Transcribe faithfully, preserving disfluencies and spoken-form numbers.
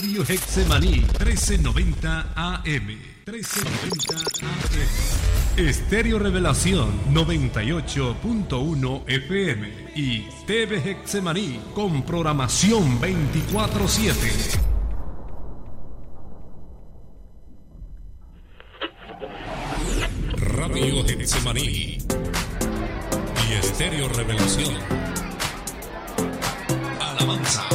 Radio Hexemaní, trece noventa A M. trece noventa A M. Estéreo Revelación, noventa y ocho punto uno F M. Y T V Hexemaní, con programación veinticuatro siete. Radio Hexemaní y Estéreo Revelación. Alabanza.